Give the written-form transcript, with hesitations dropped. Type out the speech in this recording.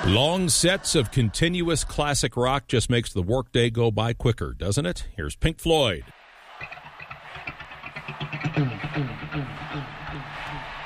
Long sets of continuous classic rock just makes the workday go by quicker, doesn't it? Here's Pink Floyd.